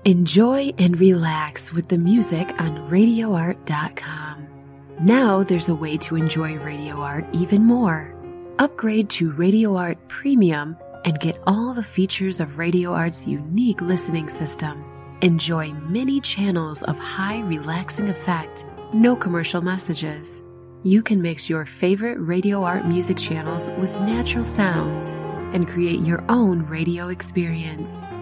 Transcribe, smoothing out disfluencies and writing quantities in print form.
Enjoy and relax with the music on RadioArt.com. Now there's a way to enjoy Radio Art even more. Upgrade to Radio Art Premium and get all the features of Radio Art's unique listening system. Enjoy many channels of high relaxing effect, no commercial messages. You can mix your favorite Radio Art music channels with natural sounds and create your own radio experience.